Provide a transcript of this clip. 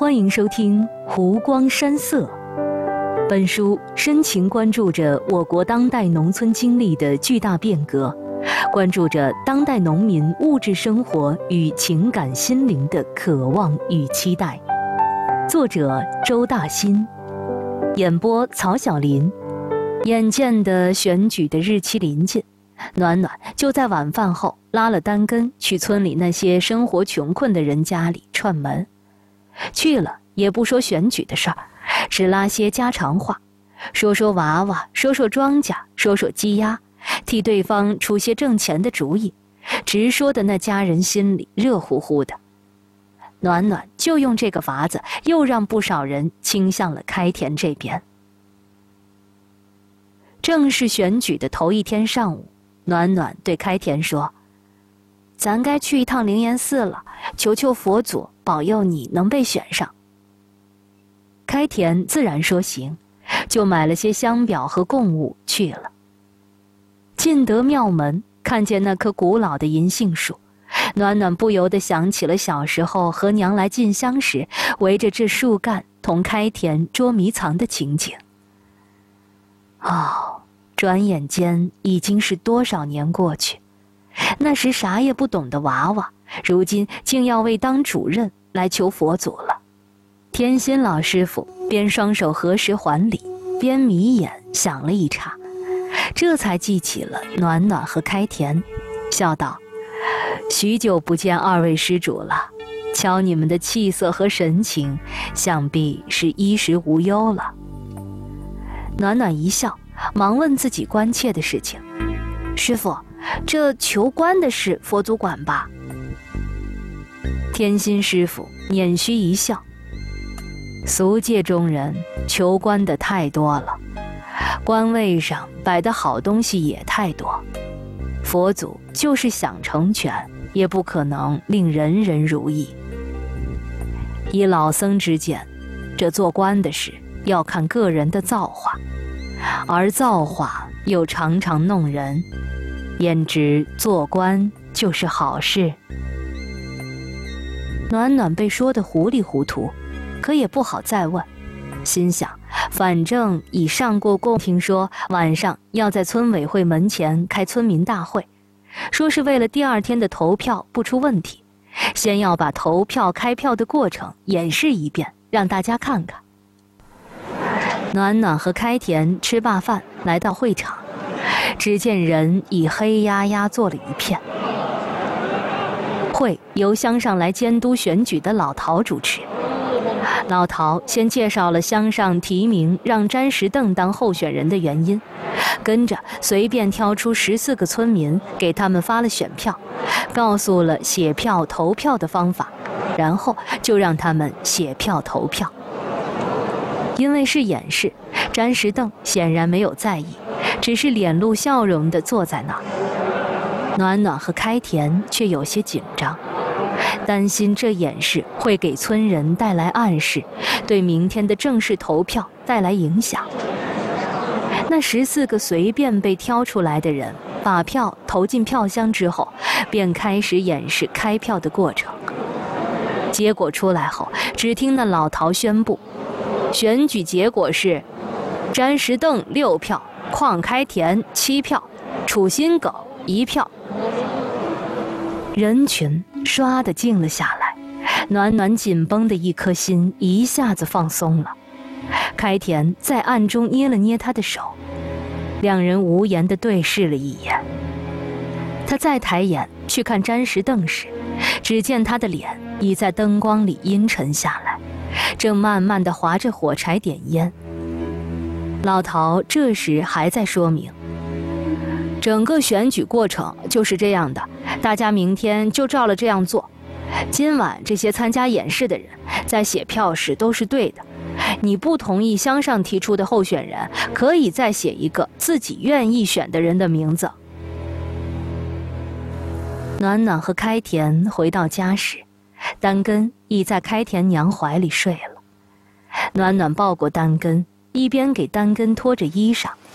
欢迎收听《湖光山色》。本书深情关注着我国当代农村经历的巨大变革，关注着当代农民物质生活与情感心灵的渴望与期待。作者周大新，演播曹晓林。眼见的选举的日期临近，暖暖就在晚饭后拉了单根去村里那些生活穷困的人家里串门。去了也不说选举的事儿，只拉些家常话，说说娃娃，说说庄稼，说说鸡鸭，替对方出些挣钱的主意，直说的那家人心里热乎乎的。暖暖就用这个法子，又让不少人倾向了开田这边。正式选举的头一天上午，暖暖对开田说：“咱该去一趟灵岩寺了，求求佛祖保佑你能被选上。”开田自然说行，就买了些香表和供物去了。进得庙门，看见那棵古老的银杏树，暖暖不由得想起了小时候和娘来进香时，围着这树干同开田捉迷藏的情景。转眼间已经是多少年过去，那时啥也不懂的娃娃，如今竟要为当主任来求佛祖了。天心老师傅边双手合十还礼，边眯眼想了一刹，这才记起了暖暖和开田，笑道：“许久不见二位施主了，瞧你们的气色和神情，想必是衣食无忧了。”暖暖一笑，忙问自己关切的事情：“师傅，这求官的事佛祖管吧？”天心师傅捻须一笑：“俗界中人求官的太多了，官位上摆的好东西也太多，佛祖就是想成全，也不可能令人人如意。以老僧之见，这做官的事要看个人的造化，而造化又常常弄人，焉知做官就是好事？”暖暖被说得糊里糊涂，可也不好再问，心想反正已上过供，听说晚上要在村委会门前开村民大会，说是为了第二天的投票不出问题，先要把投票开票的过程演示一遍，让大家看看。暖暖和开田吃罢饭来到会场，只见人已黑压压坐了一片。会由乡上来监督选举的老陶主持。老陶先介绍了乡上提名让詹石邓当候选人的原因，跟着随便挑出14个村民，给他们发了选票，告诉了写票投票的方法，然后就让他们写票投票。因为是演示，詹石邓显然没有在意，只是脸露笑容地坐在那儿。暖暖和开田却有些紧张，担心这演示会给村人带来暗示，对明天的正式投票带来影响。那14个随便被挑出来的人把票投进票箱之后，便开始演示开票的过程。结果出来后，只听那老陶宣布，选举结果是詹石邓6票，邝开田7票，楚新狗1票。人群唰地静了下来，暖暖紧绷的一颗心一下子放松了。开田在暗中捏了捏他的手，两人无言地对视了一眼。他再抬眼去看詹石邓时，只见他的脸已在灯光里阴沉下来，正慢慢地划着火柴点烟。老陶这时还在说明，整个选举过程就是这样的，大家明天就照了这样做。今晚这些参加演示的人在写票时都是对的，你不同意乡上提出的候选人，可以再写一个自己愿意选的人的名字。暖暖和开田回到家时，单根已在开田娘怀里睡了。暖暖抱过单根，一边给单根脱着衣裳，